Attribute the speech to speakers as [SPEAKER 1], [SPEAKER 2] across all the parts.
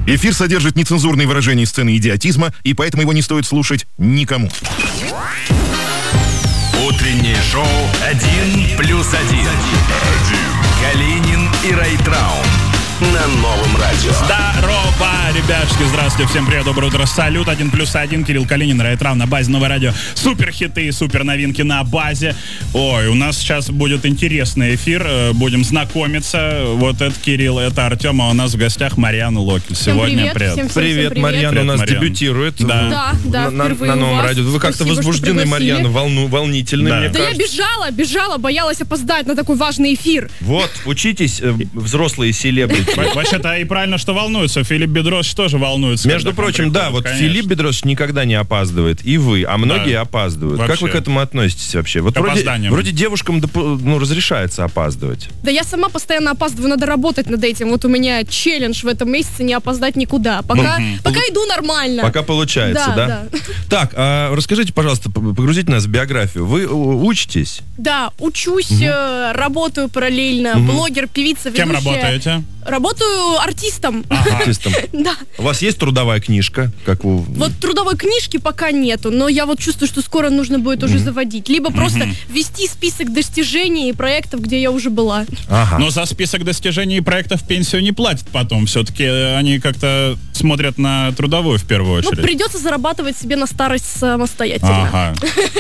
[SPEAKER 1] Эфир содержит нецензурные выражения и сцены идиотизма, и поэтому его не стоит слушать никому.
[SPEAKER 2] Утреннее шоу «1+1». Калинин и Райтраунд на Новом радио.
[SPEAKER 3] Здорово, ребятушки, здравствуйте, всем привет, доброе утро, салют, 1+1, Кирилл Калинин, Райтраунд на базе Новое радио, супер хиты и супер новинки на базе. Ой, у нас сейчас будет интересный эфир, будем знакомиться, вот это Кирилл, это Артем, а у нас в гостях Марьяна Локель. Сегодня привет.
[SPEAKER 4] Привет, Марьяна у нас
[SPEAKER 3] Марьяна.
[SPEAKER 4] Дебютирует
[SPEAKER 5] Да,
[SPEAKER 4] на новом радио. Вы как-то возбуждены, Марьяна, волнительны,
[SPEAKER 3] Да.
[SPEAKER 4] мне
[SPEAKER 5] Да
[SPEAKER 4] кажется.
[SPEAKER 5] я бежала, боялась опоздать на такой важный эфир.
[SPEAKER 4] Вот, учитесь, взрослые селебрити.
[SPEAKER 3] Вообще-то и правильно, что волнуется, Филипп Бедросович тоже волнуется.
[SPEAKER 4] Между
[SPEAKER 3] когда к нам
[SPEAKER 4] прочим, да,
[SPEAKER 3] приходит,
[SPEAKER 4] вот
[SPEAKER 3] конечно.
[SPEAKER 4] Филипп Бедросович никогда не опаздывает, и вы, а многие
[SPEAKER 3] Да.
[SPEAKER 4] опаздывают. Как
[SPEAKER 3] Вообще.
[SPEAKER 4] вы к этому относитесь вообще? Вот
[SPEAKER 3] К опозданиям.
[SPEAKER 4] вроде девушкам разрешается опаздывать.
[SPEAKER 5] Да я сама постоянно опаздываю, надо работать над этим. Вот у меня челлендж в этом месяце не опоздать никуда. Пока иду нормально.
[SPEAKER 4] Пока получается, да?
[SPEAKER 5] Да.
[SPEAKER 4] Так, расскажите, пожалуйста, погрузите нас в биографию. Вы учитесь?
[SPEAKER 5] Да, учусь, работаю параллельно, блогер, певица, ведущая.
[SPEAKER 3] Кем работаете?
[SPEAKER 5] Работаю артистом.
[SPEAKER 4] Артистом.
[SPEAKER 5] Да.
[SPEAKER 4] У вас есть трудовая книжка, как у...
[SPEAKER 5] Вот трудовой книжки пока нету, но я вот чувствую, что скоро нужно будет уже заводить. Либо просто вести список достижений и проектов, где я уже была.
[SPEAKER 4] Ага.
[SPEAKER 3] Но за список достижений и проектов пенсию не платят потом. Все-таки они как-то смотрят на трудовую в первую
[SPEAKER 5] Ну,
[SPEAKER 3] очередь.
[SPEAKER 5] придется зарабатывать себе на старость самостоятельно.
[SPEAKER 3] Ага.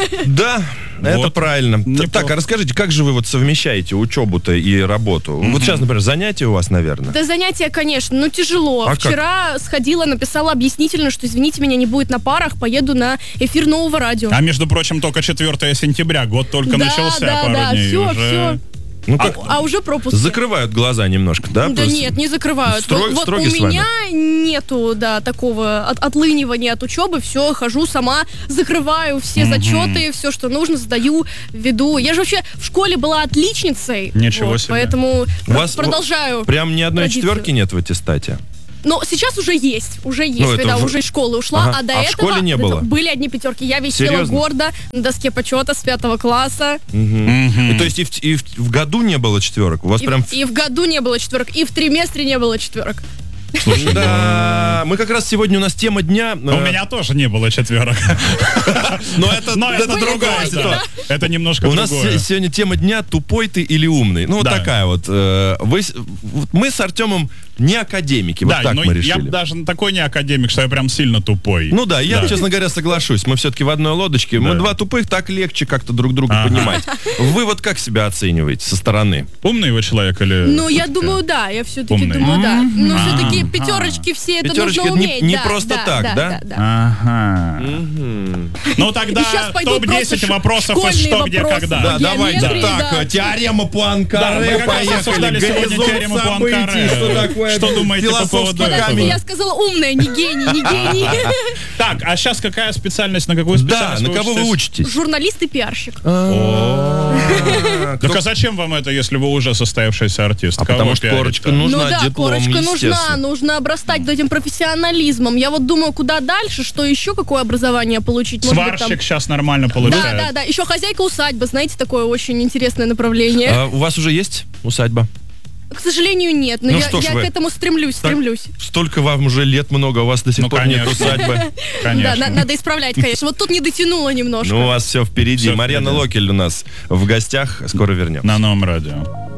[SPEAKER 4] Да, это
[SPEAKER 3] Вот.
[SPEAKER 4] правильно.
[SPEAKER 3] Неплохо.
[SPEAKER 4] Так, а расскажите, как же вы вот совмещаете учебу-то и работу? Вот сейчас, например, занятия у вас, наверное.
[SPEAKER 5] Да, занятия, конечно, но тяжело.
[SPEAKER 4] А как?
[SPEAKER 5] Вчера сходила, написала объяснительно, что, извините меня, не будет на парах, поеду на эфир Нового радио.
[SPEAKER 3] А между прочим, только 4 сентября, год только начался, пару дней
[SPEAKER 5] все,
[SPEAKER 3] уже.
[SPEAKER 5] все.
[SPEAKER 4] Ну, как
[SPEAKER 5] А уже пропуск.
[SPEAKER 4] закрывают глаза немножко, да?
[SPEAKER 5] Да
[SPEAKER 4] Просто
[SPEAKER 5] нет, не закрывают. Вот
[SPEAKER 4] строги
[SPEAKER 5] у
[SPEAKER 4] с вами?
[SPEAKER 5] меня нету, такого отлынивания от учебы. Все, хожу сама, закрываю все зачеты, все, что нужно, сдаю, веду. Я же вообще в школе была отличницей.
[SPEAKER 3] Ничего себе.
[SPEAKER 5] Поэтому
[SPEAKER 4] У вас
[SPEAKER 5] продолжаю.
[SPEAKER 4] Прям ни одной
[SPEAKER 5] традицию.
[SPEAKER 4] четверки нет в аттестате?
[SPEAKER 5] Но сейчас уже есть,
[SPEAKER 4] Ну, это
[SPEAKER 5] когда
[SPEAKER 4] в-
[SPEAKER 5] уже из школы ушла,
[SPEAKER 4] Ага.
[SPEAKER 5] а до
[SPEAKER 4] А в
[SPEAKER 5] этого
[SPEAKER 4] школе не было?
[SPEAKER 5] были одни пятерки. Я висела
[SPEAKER 4] Серьезно?
[SPEAKER 5] гордо на доске почета с 5 класса.
[SPEAKER 4] И то есть и в году не было четверок? У вас
[SPEAKER 5] И,
[SPEAKER 4] прям...
[SPEAKER 5] и в году не было четверок, и в триместре не было четверок.
[SPEAKER 3] Слушай,
[SPEAKER 4] Да, мы как раз сегодня, у нас тема дня...
[SPEAKER 3] у меня тоже не было 4.
[SPEAKER 4] Но это
[SPEAKER 3] это
[SPEAKER 4] другая
[SPEAKER 5] такой,
[SPEAKER 4] ситуация.
[SPEAKER 5] да.
[SPEAKER 3] Это немножко
[SPEAKER 4] У нас
[SPEAKER 3] другое.
[SPEAKER 4] сегодня тема дня «Тупой ты или умный». Ну, вот
[SPEAKER 3] Да.
[SPEAKER 4] такая вот. Мы с Артемом не академики, вот
[SPEAKER 3] Да,
[SPEAKER 4] так
[SPEAKER 3] но
[SPEAKER 4] мы
[SPEAKER 3] я
[SPEAKER 4] решили.
[SPEAKER 3] даже такой не академик, что я прям сильно тупой.
[SPEAKER 4] Ну да, я, честно говоря, соглашусь. Мы все-таки в одной лодочке. Мы
[SPEAKER 3] Да.
[SPEAKER 4] два тупых, так легче как-то друг друга понимать. Вы вот как себя оцениваете со стороны?
[SPEAKER 3] Умный вы человек или...
[SPEAKER 5] Ну, я
[SPEAKER 3] всё-таки?
[SPEAKER 5] думаю, да, я все-таки
[SPEAKER 3] Умный.
[SPEAKER 5] думаю, да. Но все-таки пятерочки все это
[SPEAKER 4] Пятерочки
[SPEAKER 5] нужно
[SPEAKER 4] не-
[SPEAKER 5] уметь.
[SPEAKER 4] не
[SPEAKER 5] да,
[SPEAKER 4] просто
[SPEAKER 5] да,
[SPEAKER 4] так, да?
[SPEAKER 3] Ага. Ну тогда
[SPEAKER 5] И щас пойдут
[SPEAKER 3] топ-10
[SPEAKER 5] просто
[SPEAKER 3] вопросов из
[SPEAKER 5] школьные
[SPEAKER 3] что, где,
[SPEAKER 5] вопросы.
[SPEAKER 3] когда.
[SPEAKER 4] Да, давайте.
[SPEAKER 5] геометрии,
[SPEAKER 4] Так,
[SPEAKER 5] да.
[SPEAKER 4] теорема
[SPEAKER 3] Да,
[SPEAKER 4] Пуанкаре,
[SPEAKER 3] мы как раз обсуждали
[SPEAKER 4] поехали.
[SPEAKER 3] сегодня теорему
[SPEAKER 4] Горизонт
[SPEAKER 3] Пуанкаре.
[SPEAKER 4] событий, что такое
[SPEAKER 3] Что думаете по поводу
[SPEAKER 4] философский
[SPEAKER 3] этого?
[SPEAKER 5] Подожди,
[SPEAKER 4] камень.
[SPEAKER 5] я сказала умная, не гений, не гений.
[SPEAKER 3] Так, а сейчас какая специальность, на какую
[SPEAKER 4] Да,
[SPEAKER 3] специальность
[SPEAKER 4] на кого вы учитесь?
[SPEAKER 5] Журналист и пиарщик.
[SPEAKER 3] Так а зачем вам это, если вы уже состоявшийся артист?
[SPEAKER 4] А
[SPEAKER 3] Кого
[SPEAKER 4] потому что
[SPEAKER 3] пиарить-то?
[SPEAKER 4] корочка нужна,
[SPEAKER 5] Ну да,
[SPEAKER 4] диплом,
[SPEAKER 5] корочка нужна,
[SPEAKER 4] естественно.
[SPEAKER 5] нужно обрастать вот этим профессионализмом. Я вот думаю, куда дальше, что еще, какое образование получить. Может быть, там-
[SPEAKER 3] Сварщик сейчас нормально
[SPEAKER 5] Да,
[SPEAKER 3] получает.
[SPEAKER 5] да, да. Еще хозяйка усадьбы, знаете, такое очень интересное направление.
[SPEAKER 4] А у вас уже есть усадьба?
[SPEAKER 5] К сожалению, нет, но
[SPEAKER 4] Ну
[SPEAKER 5] я
[SPEAKER 4] что ж
[SPEAKER 5] к
[SPEAKER 4] вы.
[SPEAKER 5] этому стремлюсь.
[SPEAKER 4] Столько вам уже лет много, у вас до сих
[SPEAKER 3] Ну,
[SPEAKER 4] пор нет
[SPEAKER 3] конечно.
[SPEAKER 4] усадьбы.
[SPEAKER 5] Да,
[SPEAKER 3] Конечно.
[SPEAKER 5] надо исправлять, конечно. Вот тут не дотянула немножко.
[SPEAKER 4] Ну, у вас все впереди.
[SPEAKER 3] Всё
[SPEAKER 4] Марьяна
[SPEAKER 3] впереди.
[SPEAKER 4] Локель у нас в гостях. Скоро вернем.
[SPEAKER 3] На новом радио.